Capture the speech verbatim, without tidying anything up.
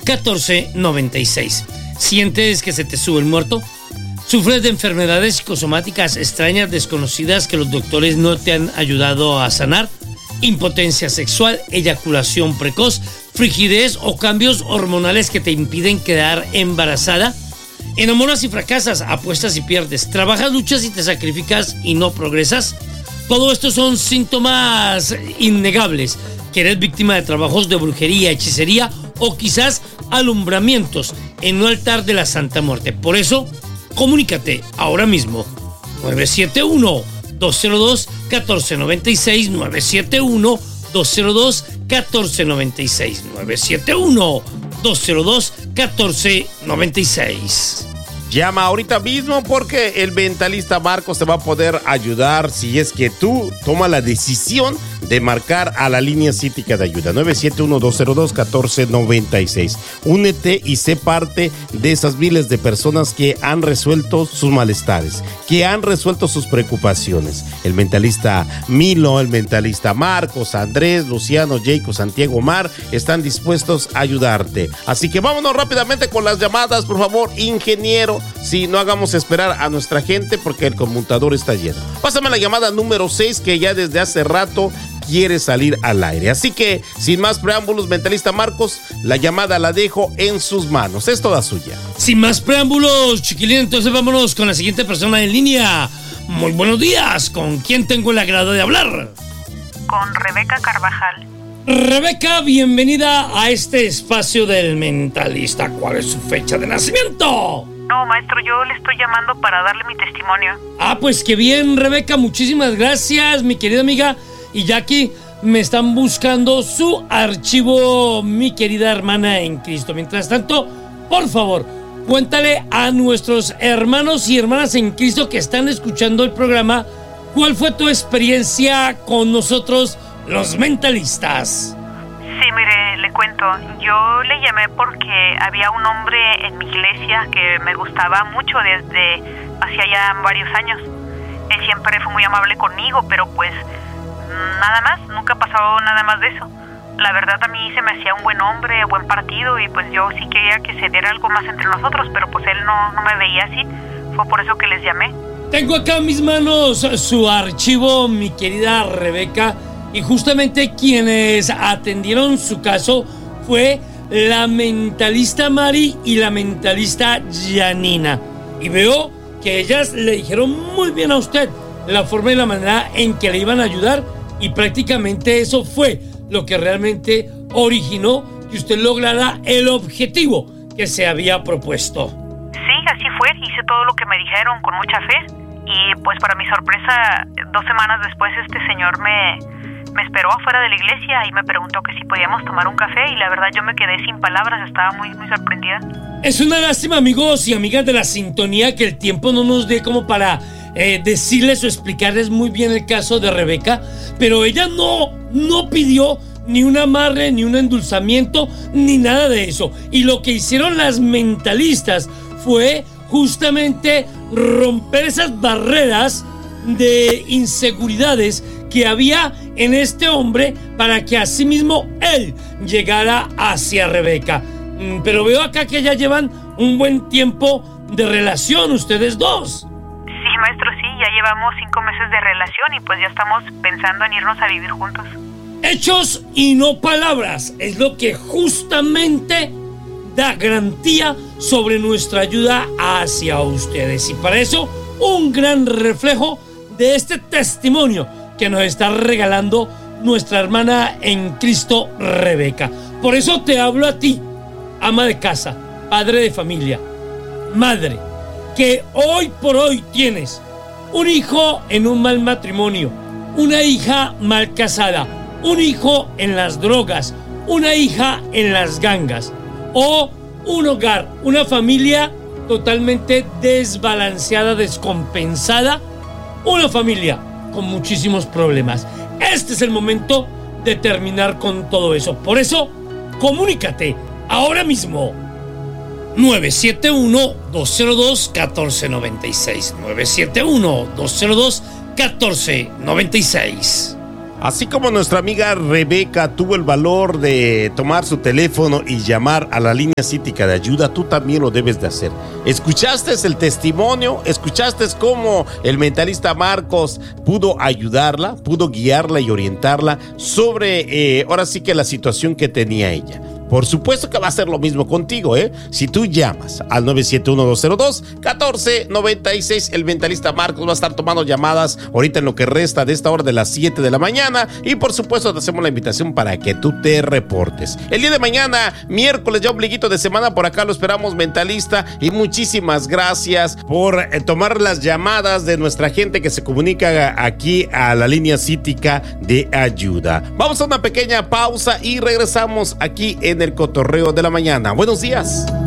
catorce noventa y seis. ¿Sientes que se te sube el muerto? ¿Sufres de enfermedades psicosomáticas extrañas, desconocidas, que los doctores no te han ayudado a sanar? ¿Impotencia sexual, eyaculación precoz, frigidez o cambios hormonales que te impiden quedar embarazada? ¿Enamoras y fracasas, apuestas y pierdes, trabajas, luchas y te sacrificas y no progresas? Todo esto son síntomas innegables que eres víctima de trabajos de brujería, hechicería o quizás alumbramientos en un altar de la Santa Muerte. Por eso, comunícate ahora mismo. nueve siete uno, dos cero dos, uno cuatro nueve seis, nueve siete uno, dos cero dos, uno cuatro nueve seis, nueve siete uno, dos cero dos, uno cuatro nueve seis. Llama ahorita mismo porque el mentalista Marcos te va a poder ayudar si es que tú tomas la decisión de marcar a la línea cítica de ayuda nueve siete uno, dos cero dos, uno cuatro nueve seis. Únete y sé parte de esas miles de personas que han resuelto sus malestares, que han resuelto sus preocupaciones. El mentalista Milo, el mentalista Marcos, Andrés, Luciano, Jacob, Santiago, Omar están dispuestos a ayudarte. Así que vámonos rápidamente con las llamadas, por favor, ingeniero. Sí, no hagamos esperar a nuestra gente porque el conmutador está lleno. Pásame la llamada número seis que ya desde hace rato quiere salir al aire. Así que, sin más preámbulos, mentalista Marcos, la llamada la dejo en sus manos. Es toda suya. Sin más preámbulos, chiquilín, entonces vámonos con la siguiente persona en línea. Muy buenos días. ¿Con quién tengo el agrado de hablar? Con Rebeca Carvajal. Rebeca, bienvenida a este espacio del mentalista. ¿Cuál es su fecha de nacimiento? No, maestro, yo le estoy llamando para darle mi testimonio. Ah, pues qué bien, Rebeca, muchísimas gracias, mi querida amiga. Y ya aquí me están buscando su archivo, mi querida hermana en Cristo. Mientras tanto, por favor, cuéntale a nuestros hermanos y hermanas en Cristo que están escuchando el programa, ¿cuál fue tu experiencia con nosotros, los mentalistas? Sí, mire, le cuento. Yo le llamé porque había un hombre en mi iglesia que me gustaba mucho desde hacía ya varios años. Él siempre fue muy amable conmigo, pero pues nada más, nunca pasó nada más de eso. La verdad a mí se me hacía un buen hombre, buen partido, y pues yo sí quería que se diera algo más entre nosotros, pero pues él no, no me veía así. Fue por eso que les llamé. Tengo acá en mis manos su archivo, mi querida Rebeca, y justamente quienes atendieron su caso fue la mentalista Mari y la mentalista Janina. Y veo que ellas le dijeron muy bien a usted la forma y la manera en que le iban a ayudar, y prácticamente eso fue lo que realmente originó que usted lograra el objetivo que se había propuesto. Sí, así fue. Hice todo lo que me dijeron con mucha fe, y pues para mi sorpresa, dos semanas después este señor me... Me esperó afuera de la iglesia y me preguntó que si podíamos tomar un café, y la verdad yo me quedé sin palabras, estaba muy, muy sorprendida. Es una lástima, amigos y amigas de la sintonía, que el tiempo no nos dé como para eh, decirles o explicarles muy bien el caso de Rebeca, pero ella no, no pidió ni un amarre, ni un endulzamiento, ni nada de eso. Y lo que hicieron las mentalistas fue justamente romper esas barreras de inseguridades que había en este hombre para que asimismo él llegara hacia Rebeca. Pero veo acá que ya llevan un buen tiempo de relación ustedes dos. Sí, maestro, sí, ya llevamos cinco meses de relación y pues ya estamos pensando en irnos a vivir juntos. Hechos y no palabras es lo que justamente da garantía sobre nuestra ayuda hacia ustedes. Y para eso, un gran reflejo de este testimonio que nos está regalando nuestra hermana en Cristo, Rebeca. Por eso te hablo a ti, ama de casa, padre de familia, madre, que hoy por hoy tienes un hijo en un mal matrimonio, una hija mal casada, un hijo en las drogas, una hija en las gangas, o un hogar, una familia totalmente desbalanceada, descompensada, una familia con muchísimos problemas. Este es el momento de terminar con todo eso. Por eso, comunícate ahora mismo. nueve siete uno, dos cero dos, uno cuatro nueve seis. nueve siete uno, dos cero dos, uno cuatro nueve seis. Así como nuestra amiga Rebeca tuvo el valor de tomar su teléfono y llamar a la línea cítica de ayuda, tú también lo debes de hacer. ¿Escuchaste el testimonio? ¿Escuchaste cómo el mentalista Marcos pudo ayudarla, pudo guiarla y orientarla sobre, eh, ahora sí que la situación que tenía ella? Por supuesto que va a ser lo mismo contigo, ¿eh? Si tú llamas al nueve siete uno, dos cero dos, uno cuatro nueve seis, el mentalista Marcos va a estar tomando llamadas ahorita en lo que resta de esta hora de las siete de la mañana. Y por supuesto te hacemos la invitación para que tú te reportes. El día de mañana, miércoles, ya ombliguito de semana, por acá lo esperamos, mentalista. Y muchísimas gracias por eh, tomar las llamadas de nuestra gente que se comunica aquí a la línea cítica de ayuda. Vamos a una pequeña pausa y regresamos aquí en el Cotorreo de la Mañana. Buenos días.